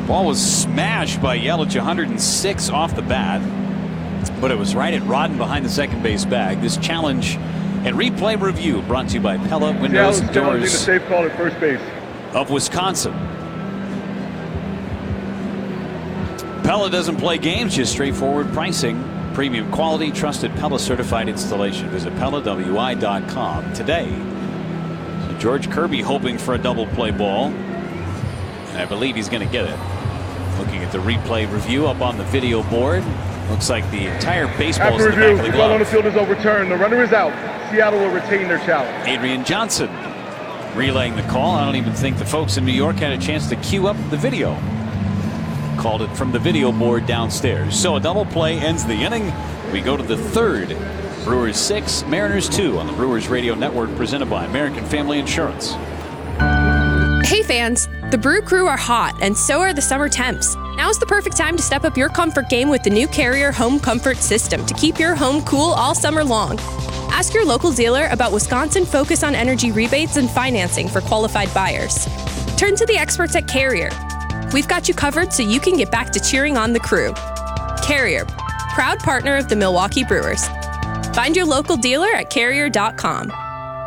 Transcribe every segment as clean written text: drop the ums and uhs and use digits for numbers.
Ball was smashed by Yelich, 106 off the bat, but it was right at Rodden behind the second base bag. This challenge and replay review brought to you by Pella Windows and Doors the safe call at first base of Wisconsin. Pella doesn't play games, just straightforward pricing. Premium quality, trusted Pella certified installation. Visit PellaWI.com today. So George Kirby hoping for a double play ball, and I believe he's going to get it. Looking at the replay review up on the video board, looks like the entire baseball is in the back of the glove. The ball on the field is overturned. The runner is out. Seattle will retain their challenge. Adrian Johnson relaying the call. I don't even think the folks in New York had a chance to queue up the video. Called it from the video board downstairs. So a double play ends the inning. We go to the third. Brewers 6, Mariners 2 on the Brewers Radio Network, presented by American Family Insurance. Hey fans, the Brew Crew are hot, and so are the summer temps. Now's the perfect time to step up your comfort game with the new Carrier Home Comfort System to keep your home cool all summer long. Ask your local dealer about Wisconsin Focus on Energy rebates and financing for qualified buyers. Turn to the experts at Carrier. We've got you covered so you can get back to cheering on the Crew. Carrier, proud partner of the Milwaukee Brewers. Find your local dealer at Carrier.com.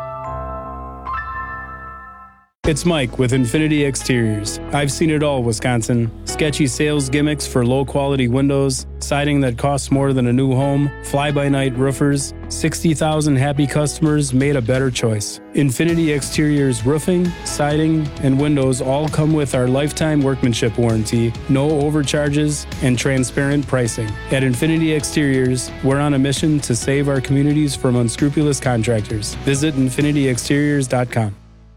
It's Mike with Infinity Exteriors. I've seen it all, Wisconsin. Sketchy sales gimmicks for low-quality windows, siding that costs more than a new home, fly-by-night roofers. 60,000 happy customers made a better choice. Infinity Exteriors roofing, siding, and windows all come with our lifetime workmanship warranty, no overcharges, and transparent pricing. At Infinity Exteriors, we're on a mission to save our communities from unscrupulous contractors. Visit infinityexteriors.com.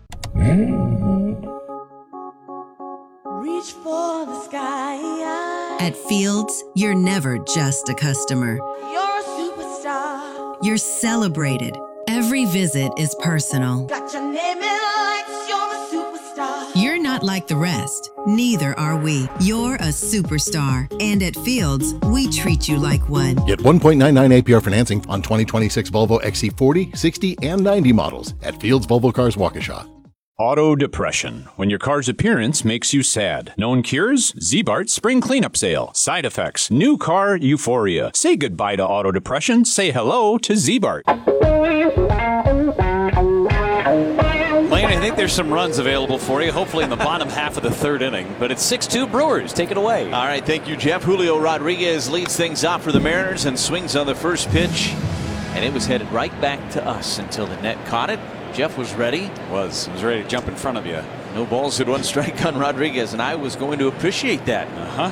Reach for the sky. At Fields, you're never just a customer. You're a superstar. You're celebrated. Every visit is personal. Got your name in lights. You're a superstar. You're not like the rest. Neither are we. You're a superstar. And at Fields, we treat you like one. Get 1.99 APR financing on 2026 Volvo XC40, 60, and 90 models at Fields Volvo Cars Waukesha. Auto depression. When your car's appearance makes you sad. Known cures? Z-Bart Spring Cleanup Sale. Side effects. New car euphoria. Say goodbye to auto depression. Say hello to Z-Bart. Lane, I think there's some runs available for you, hopefully in the bottom half of the third inning. But it's 6-2 Brewers. Take it away. All right, thank you, Jeff. Julio Rodriguez leads things off for the Mariners and swings on the first pitch. And it was headed right back to us until the net caught it. Jeff was ready. Was ready to jump in front of you. No balls at one strike on Rodriguez, and I was going to appreciate that.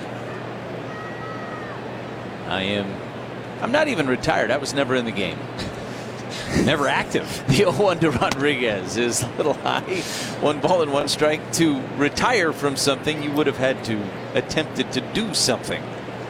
I'm not even retired. I was never in the game. Never active. The 0-1 to Rodriguez is a little high. 1 ball and 1 strike. To retire from something, you would have had to attempted to do something.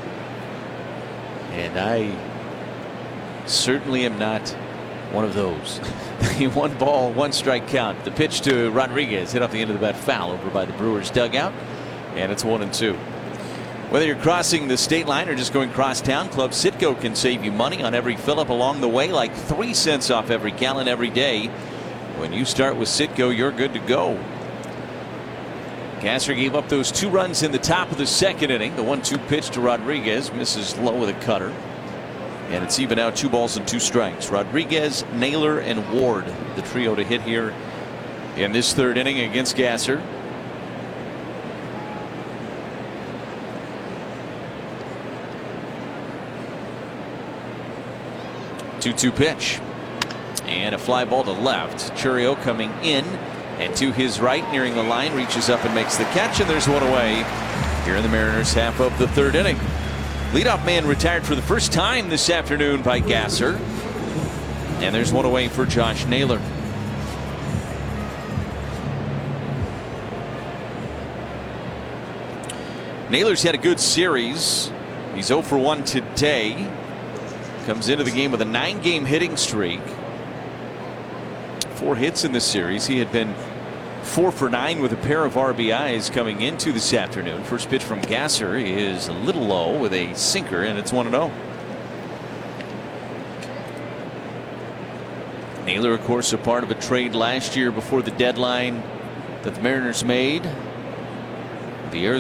And I certainly am not one of those. 1 ball, 1 strike count. The pitch to Rodriguez hit off the end of the bat, foul over by the Brewers dugout, and it's 1-2. Whether you're crossing the state line or just going cross town, Club Citgo can save you money on every fill up along the way, like 3 cents off every gallon every day. When you start with Citgo, you're good to go. Gasser gave up those 2 runs in the top of the second inning. The 1-2 pitch to Rodriguez misses low with a cutter. And it's even out, 2 balls and 2 strikes. Rodriguez, Naylor, and Ward, the trio to hit here in this third inning against Gasser. Two-two pitch. And a fly ball to left. Chourio coming in and to his right, nearing the line, reaches up and makes the catch, and there's 1 away here in the Mariners' half of the third inning. Leadoff man retired for the first time this afternoon by Gasser. And there's 1 away for Josh Naylor. Naylor's had a good series. He's 0 for 1 today. Comes into the game with a 9-game hitting streak. 4 hits in this series. He had been 4 for 9 with a pair of RBIs coming into this afternoon. First pitch from Gasser is a little low with a sinker, and it's 1-0. Naylor, of course, a part of a trade last year before the deadline that the Mariners made. The Arizona